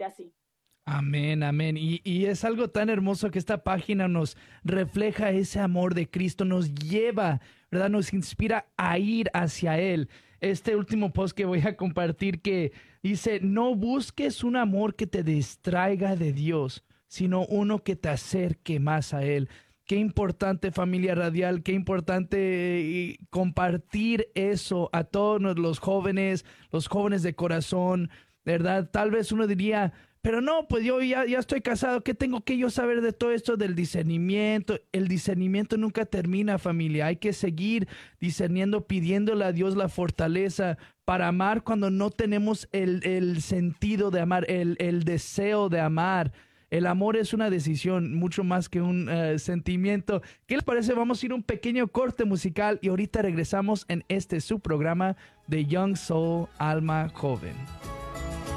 así. Amén, amén. Y es algo tan hermoso que esta página nos refleja ese amor de Cristo, nos lleva, ¿verdad? Nos inspira a ir hacia Él. Este último post que voy a compartir que dice, no busques un amor que te distraiga de Dios, sino uno que te acerque más a Él. Qué importante, familia radial, qué importante compartir eso a todos los jóvenes de corazón, ¿verdad? Tal vez uno diría, pero no, pues yo ya estoy casado, ¿qué tengo que yo saber de todo esto del discernimiento? El discernimiento nunca termina, familia. Hay que seguir discerniendo, pidiéndole a Dios la fortaleza para amar cuando no tenemos el sentido de amar, el deseo de amar. El amor es una decisión, mucho más que un sentimiento. ¿Qué les parece? Vamos a ir a un pequeño corte musical y ahorita regresamos en este su programa de Young Soul, Alma Joven.